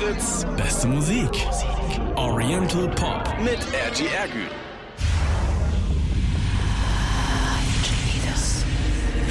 Fritz, beste Musik. Oriental Pop mit RG Ergün.